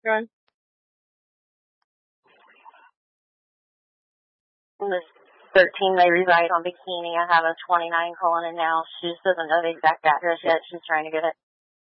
Go ahead. This 13 may reside on Bikini. I have a 29 calling in now. She just doesn't know the exact address yet. She's trying to get it.